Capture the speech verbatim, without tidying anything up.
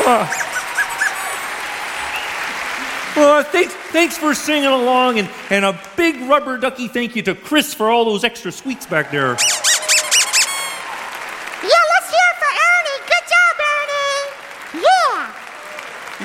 Uh, uh, thanks, thanks for singing along, and, and a big rubber ducky thank you to Chris for all those extra squeaks back there.